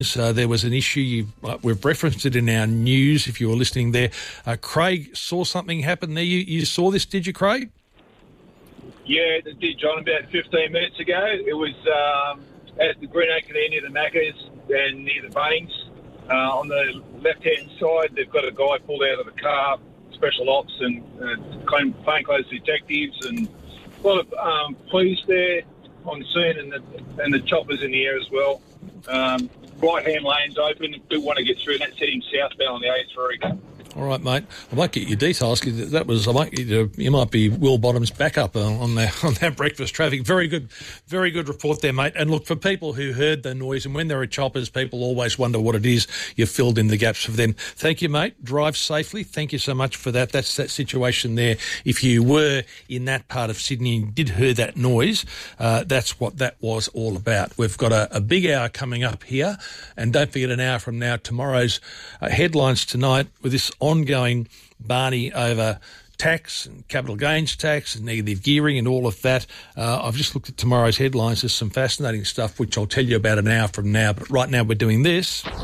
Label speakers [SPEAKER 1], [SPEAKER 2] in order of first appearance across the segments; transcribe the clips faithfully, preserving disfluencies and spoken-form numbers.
[SPEAKER 1] Uh, there was an issue, you've, uh, we've referenced it in our news if you were listening there. Uh, Craig saw something happen there. You, you saw this, did you, Craig?
[SPEAKER 2] Yeah, it did, John, about fifteen minutes ago. It was um, at the Greenacre there near the Macca's and near the Bunnings. Uh, on the left-hand side, they've got a guy pulled out of the car, special ops and uh, plainclothes detectives, and a lot of um, police there on scene, and the, and the choppers in the air as well. Um, right-hand lane's open. People want to get through, and that's heading southbound on the A three.
[SPEAKER 1] All right, mate. I might get your details. That was I might you, you might be Will Bottom's backup on that on that breakfast traffic. Very good, very good report there, mate. And look, for people who heard the noise, and when there are choppers, people always wonder what it is. You've filled in the gaps for them. Thank you, mate. Drive safely. Thank you so much for that. That's that situation there. If you were in that part of Sydney and did hear that noise, uh, that's what that was all about. We've got a, a big hour coming up here, and don't forget, an hour from now, tomorrow's uh, headlines tonight with this ongoing Barney over tax and capital gains tax and negative gearing and all of that. Uh, I've just looked at tomorrow's headlines. There's some fascinating stuff which I'll tell you about an hour from now. But right now we're doing this.
[SPEAKER 3] Now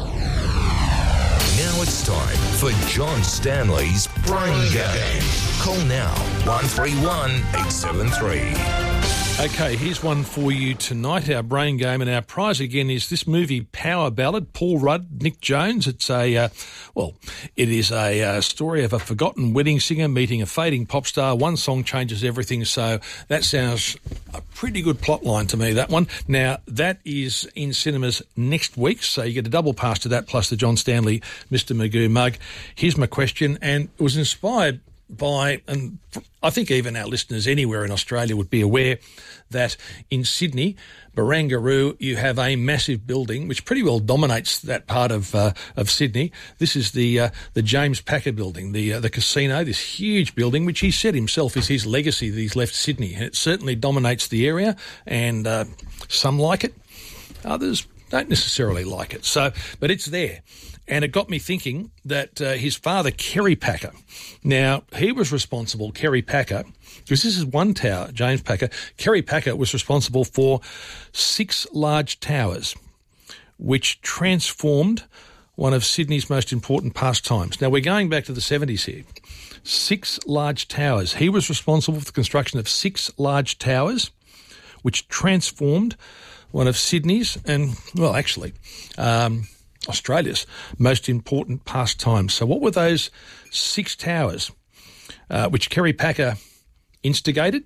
[SPEAKER 3] it's time for John Stanley's Brain Game. Call now, one three one, eight seven three.
[SPEAKER 1] Okay, here's one for you tonight, our brain game, and our prize again is this movie Power Ballad, Paul Rudd, Nick Jones. It's a, uh, well, it is a uh, story of a forgotten wedding singer meeting a fading pop star. One song changes everything, so that sounds a pretty good plot line to me, that one. Now, that is in cinemas next week, so you get a double pass to that, plus the John Stanley Mister Magoo mug. Here's my question, and it was inspired by, and I think even our listeners anywhere in Australia would be aware that in Sydney, Barangaroo, you have a massive building which pretty well dominates that part of uh, of Sydney. This is the uh, the James Packer building, the uh, the casino, this huge building which he said himself is his legacy that he's left Sydney. And it certainly dominates the area, and uh, some like it, others don't necessarily like it. So, but it's there. And it got me thinking that uh, his father, Kerry Packer, now he was responsible, Kerry Packer, because this is one tower, James Packer, Kerry Packer was responsible for six large towers, which transformed one of Sydney's most important pastimes. Now, we're going back to the seventies here. Six large towers. He was responsible for the construction of six large towers, which transformed one of Sydney's and, well, actually, um, Australia's most important pastimes. So what were those six towers uh, which Kerry Packer instigated?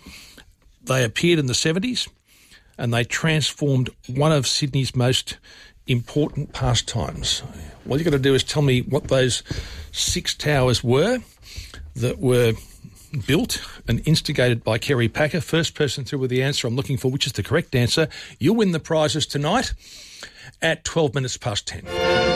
[SPEAKER 1] They appeared in the seventies and they transformed one of Sydney's most important pastimes. All you've got to do is tell me what those six towers were that were built and instigated by Kerry Packer. First person through with the answer I'm looking for, which is the correct answer, you'll win the prizes tonight at twelve minutes past ten.